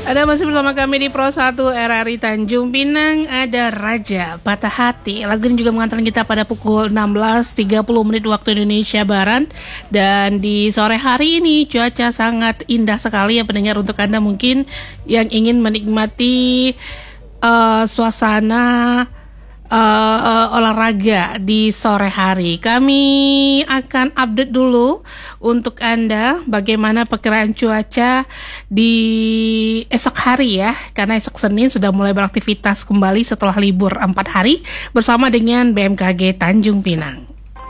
Ada masih bersama kami di Pro 1 RRI Tanjung Pinang. Ada Raja Patah Hati. Lagu ini juga mengantarkan kita pada pukul 16.30 waktu Indonesia Barat. Dan di sore hari ini cuaca sangat indah sekali ya pendengar, untuk Anda mungkin yang ingin menikmati suasana olahraga di sore hari. Kami akan update dulu untuk Anda bagaimana perkiraan cuaca di esok hari ya, karena esok Senin sudah mulai beraktivitas kembali setelah libur 4 hari bersama dengan BMKG Tanjung Pinang.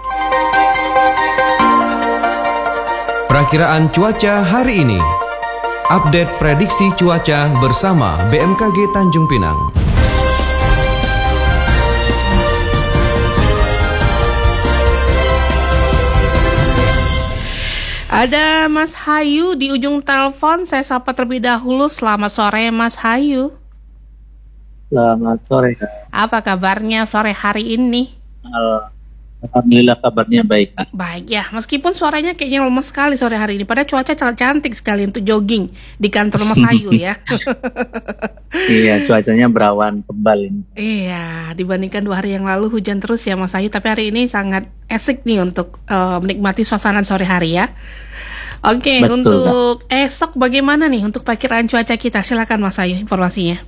Perakiraan cuaca hari ini. Update prediksi cuaca bersama BMKG Tanjung Pinang. Ada Mas Hayu di ujung telepon. Saya sapa terlebih dahulu. Selamat sore Mas Hayu. Selamat sore Kak. Apa kabarnya sore hari ini? Alhamdulillah kabarnya baik Kak. Baik ya, meskipun suaranya kayaknya lemes sekali sore hari ini. Padahal cuaca cantik sekali untuk jogging di kantor Mas Hayu ya. Iya, cuacanya berawan tebal ini. Iya, dibandingkan 2 hari yang lalu hujan terus ya Mas Hayu. Tapi hari ini sangat asik nih untuk menikmati suasana sore hari ya. Oke, Betul, untuk esok bagaimana nih untuk perkiraan cuaca kita? Silakan Mas Hayu informasinya.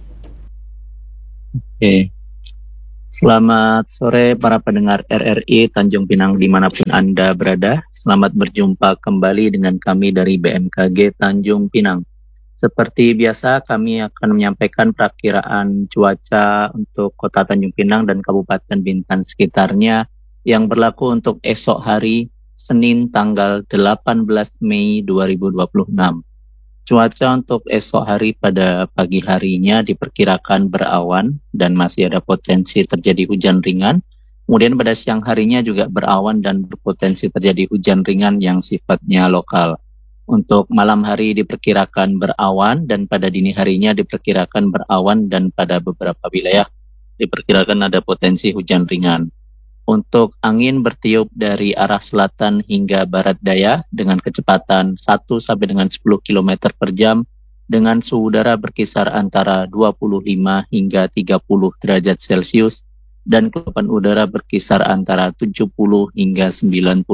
Oke. Selamat sore para pendengar RRI Tanjung Pinang dimanapun Anda berada. Selamat berjumpa kembali dengan kami dari BMKG Tanjung Pinang. Seperti biasa kami akan menyampaikan perakiraan cuaca untuk Kota Tanjung Pinang dan Kabupaten Bintan sekitarnya yang berlaku untuk esok hari Senin tanggal 18 Mei 2026. Cuaca untuk esok hari pada pagi harinya diperkirakan berawan dan masih ada potensi terjadi hujan ringan. Kemudian pada siang harinya juga berawan dan berpotensi terjadi hujan ringan yang sifatnya lokal. Untuk malam hari diperkirakan berawan dan pada dini harinya diperkirakan berawan dan pada beberapa wilayah diperkirakan ada potensi hujan ringan. Untuk angin bertiup dari arah selatan hingga barat daya dengan kecepatan 1 sampai dengan 10 km per jam dengan suhu udara berkisar antara 25 hingga 30 derajat Celcius dan kelembapan udara berkisar antara 70 hingga 97%.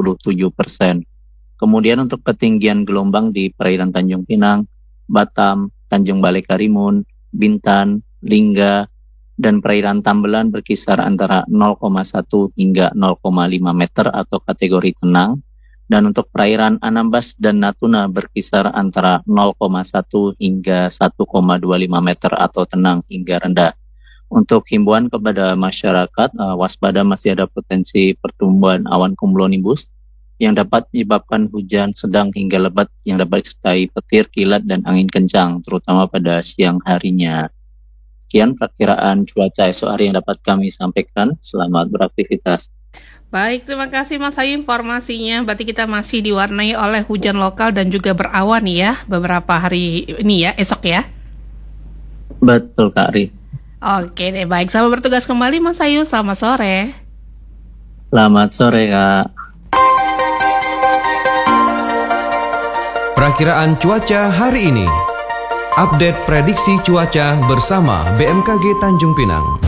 Kemudian untuk ketinggian gelombang di perairan Tanjung Pinang, Batam, Tanjung Balai Karimun, Bintan, Lingga, dan perairan Tambelan berkisar antara 0,1 hingga 0,5 meter atau kategori tenang. Dan untuk perairan Anambas dan Natuna berkisar antara 0,1 hingga 1,25 meter atau tenang hingga rendah. Untuk himbauan kepada masyarakat, waspada masih ada potensi pertumbuhan awan cumulonimbus yang dapat menyebabkan hujan sedang hingga lebat yang dapat disertai petir, kilat, dan angin kencang, terutama pada siang harinya. Sekian perkiraan cuaca esok hari yang dapat kami sampaikan. Selamat beraktivitas. Baik, terima kasih Mas Hayu informasinya. Berarti kita masih diwarnai oleh hujan lokal dan juga berawan ya beberapa hari ini ya, esok ya. Betul Kak Ri. Oke deh, baik. Selamat bertugas kembali Mas Hayu. Selamat sore. Selamat sore Kak. Perakiraan cuaca hari ini. Update prediksi cuaca bersama BMKG Tanjung Pinang.